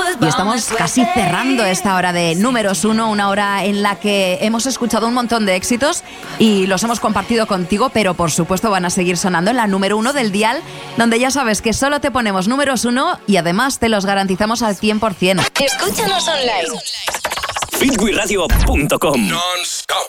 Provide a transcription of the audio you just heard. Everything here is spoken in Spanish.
Y estamos casi cerrando esta hora de números 1, una hora en la que hemos escuchado un montón de éxitos y los hemos compartido contigo, pero por supuesto van a seguir sonando en la número 1 del dial, donde ya sabes que solo te ponemos números 1 y además te los garantizamos al 100%. Escúchanos online. fitwiradio.com. Non-stop.